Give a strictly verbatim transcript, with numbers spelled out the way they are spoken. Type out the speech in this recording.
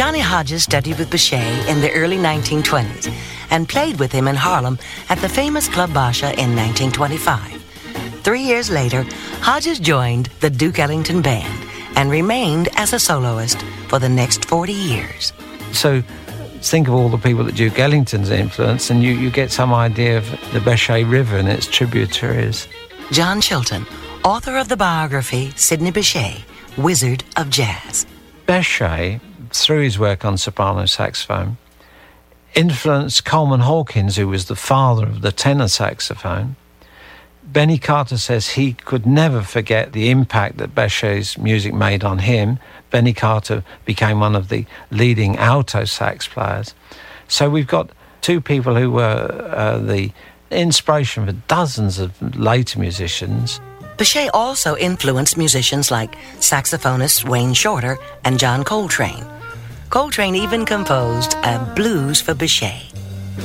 Johnny Hodges studied with Bechet in the early nineteen twenties and played with him in Harlem at the famous Club Basha in nineteen twenty-five. Three years later, Hodges joined the Duke Ellington Band and remained as a soloist for the next forty years. So think of all the people that Duke Ellington's influenced, and you, you get some idea of the Bechet River and its tributaries. John Chilton, author of the biography Sidney Bechet, Wizard of Jazz. Bechet, through his work on soprano saxophone, influenced Coleman Hawkins, who was the father of the tenor saxophone. Benny Carter says he could never forget the impact that Bechet's music made on him. Benny Carter became one of the leading alto sax players. So we've got two people who were uh, the inspiration for dozens of later musicians. Bechet also influenced musicians like saxophonists Wayne Shorter and John Coltrane. Coltrane even composed a blues for Bechet.